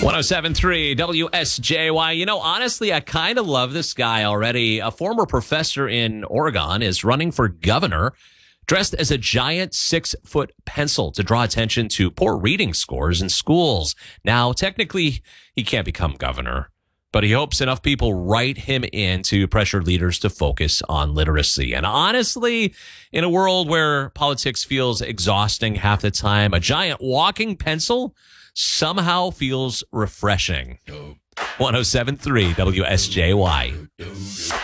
107.3 WSJY. You know, honestly, I kind of love this guy already. A former professor in Oregon is running for governor, dressed as a giant 6-foot pencil to draw attention to poor reading scores in schools. Now, technically, he can't become governor, but he hopes enough people write him in to pressure leaders to focus on literacy. And honestly, in a world where politics feels exhausting half the time, a giant walking pencil somehow feels refreshing. 107.3 WSJY.